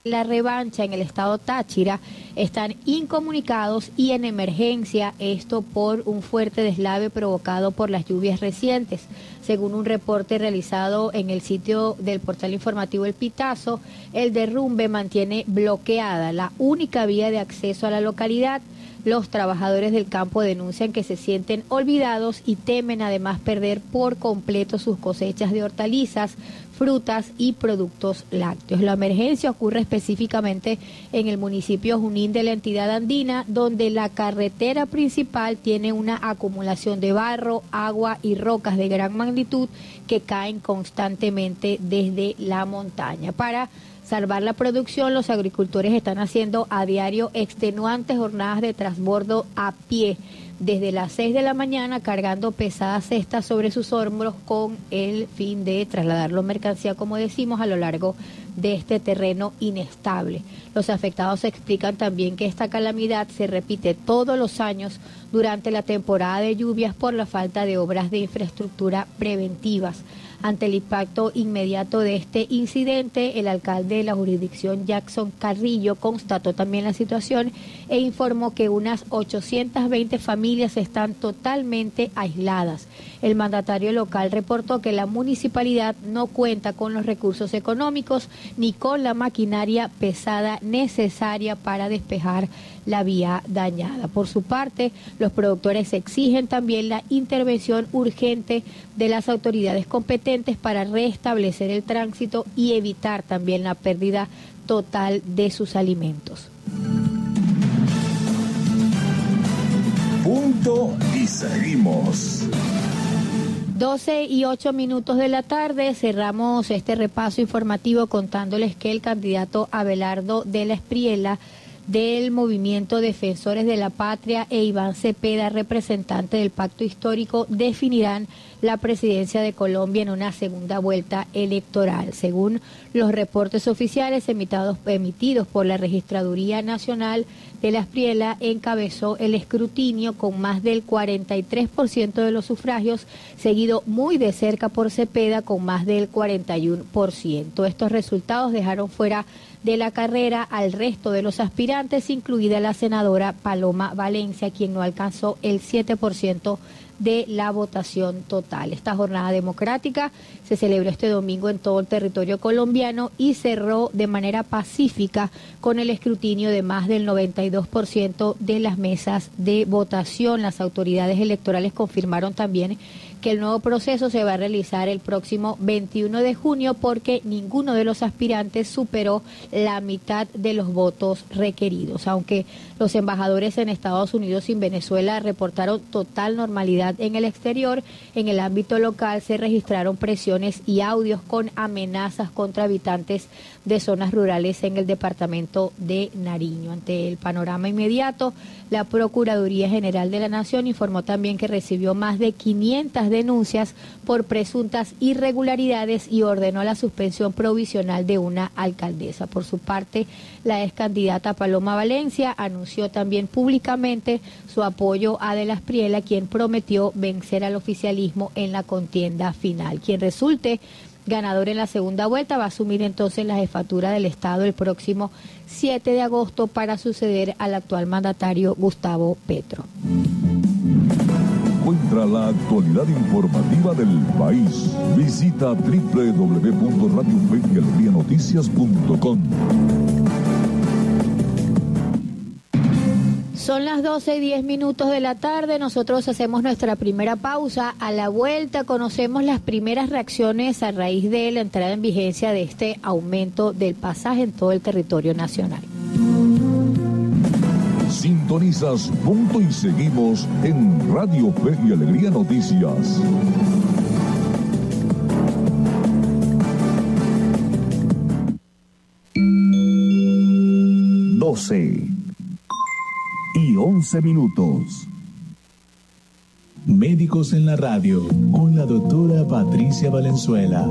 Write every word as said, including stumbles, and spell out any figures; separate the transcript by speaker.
Speaker 1: La Revancha en el estado Táchira están incomunicados y en emergencia, esto por un fuerte deslave provocado por las lluvias recientes. Según un reporte realizado en el sitio del portal informativo El Pitazo, el derrumbe mantiene bloqueada la única vía de acceso a la localidad. Los trabajadores del campo denuncian que se sienten olvidados y temen además perder por completo sus cosechas de hortalizas, frutas y productos lácteos. La emergencia ocurre específicamente en el municipio Junín de la entidad andina, donde la carretera principal tiene una acumulación de barro, agua y rocas de gran magnitud que caen constantemente desde la montaña. Para salvar la producción, los agricultores están haciendo a diario extenuantes jornadas de transbordo a pie desde las seis de la mañana, cargando pesadas cestas sobre sus hombros con el fin de trasladarlo mercancía, como decimos, a lo largo de este terreno inestable. Los afectados explican también que esta calamidad se repite todos los años durante la temporada de lluvias por la falta de obras de infraestructura preventivas. Ante el impacto inmediato de este incidente, el alcalde de la jurisdicción, Jackson Carrillo, constató también la situación e informó que unas ochocientas veinte familias están totalmente aisladas. El mandatario local reportó que la municipalidad no cuenta con los recursos económicos ni con la maquinaria pesada necesaria para despejar la vía dañada. Por su parte, los productores exigen también la intervención urgente de las autoridades competentes para restablecer el tránsito y evitar también la pérdida total de sus alimentos.
Speaker 2: Punto y seguimos.
Speaker 1: doce y ocho minutos de la tarde, cerramos este repaso informativo contándoles que el candidato Abelardo de la Espriella del Movimiento Defensores de la Patria e Iván Cepeda, representante del Pacto Histórico, definirán la presidencia de Colombia en una segunda vuelta electoral. Según los reportes oficiales emitidos, emitidos por la Registraduría Nacional, de la Espriella encabezó el escrutinio con más del cuarenta y tres por ciento de los sufragios, seguido muy de cerca por Cepeda con más del cuarenta y uno por ciento. Estos resultados dejaron fuera de la carrera al resto de los aspirantes, incluida la senadora Paloma Valencia, quien no alcanzó el siete por ciento de la votación total. Esta jornada democrática se celebró este domingo en todo el territorio colombiano y cerró de manera pacífica con el escrutinio de más del noventa y dos por ciento de las mesas de votación. Las autoridades electorales confirmaron también que el nuevo proceso se va a realizar el próximo veintiuno de junio porque ninguno de los aspirantes superó la mitad de los votos requeridos. Aunque los embajadores en Estados Unidos y en Venezuela reportaron total normalidad en el exterior, en el ámbito local se registraron presiones y audios con amenazas contra habitantes de zonas rurales en el departamento de Nariño. Ante el panorama inmediato, la Procuraduría General de la Nación informó también que recibió más de quinientas denuncias por presuntas irregularidades y ordenó la suspensión provisional de una alcaldesa. Por su parte, la ex candidata Paloma Valencia anunció también públicamente su apoyo a De la Espriella, quien prometió vencer al oficialismo en la contienda final. Quien resulte ganador en la segunda vuelta va a asumir entonces la jefatura del Estado el próximo siete de agosto para suceder al actual mandatario Gustavo Petro.
Speaker 2: Encuentra la actualidad informativa del país. Visita doble u doble u doble u punto radio fe y alegría noticias punto com.
Speaker 1: Son las doce y diez minutos de la tarde, nosotros hacemos nuestra primera pausa. A la vuelta conocemos las primeras reacciones a raíz de la entrada en vigencia de este aumento del pasaje en todo el territorio nacional.
Speaker 2: Sintonizas Punto y Seguimos en Radio Fe y Alegría Noticias. doce y once minutos.
Speaker 3: Médicos en la radio con la doctora Patricia Valenzuela.